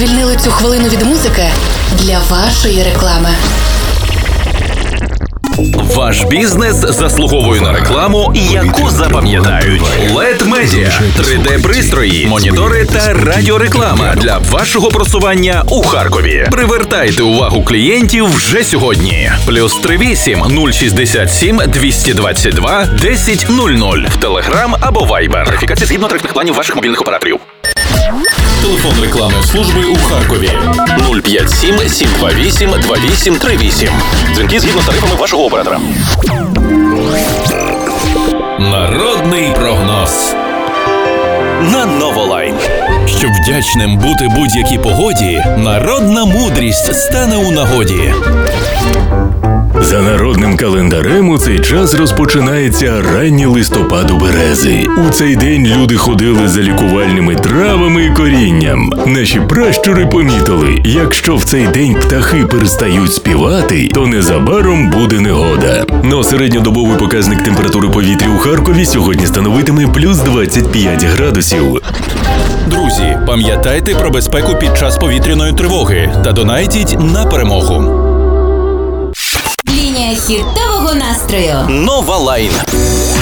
звільнили цю хвилину від музики для вашої реклами. Ваш бізнес заслуговує на рекламу, яку запам'ятають. LED Media, 3D-пристрої, монітори та радіореклама для вашого просування у Харкові. Привертайте увагу клієнтів вже сьогодні. +38 067 222 1000 в Telegram або Viber. Верифікація згідно тарифних планів ваших мобільних операторів. Телефон рекламної служби у Харкові 057 728 2838. Дзвінки згідно з тарифами вашого оператора. Народний прогноз на Новолайн. Щоб вдячним бути будь-якій погоді, народна мудрість стане у нагоді. За народним календарем у цей час розпочинається ранній листопад у берези. У цей день люди ходили за лікувальними травами і корінням. Наші пращури помітили, якщо в цей день птахи перестають співати, то незабаром буде негода. Но середньодобовий показник температури повітря у Харкові сьогодні становитиме +25 градусів. Друзі, пам'ятайте про безпеку під час повітряної тривоги та донайтіть на перемогу. Лінія хітового настрою. Новолайн.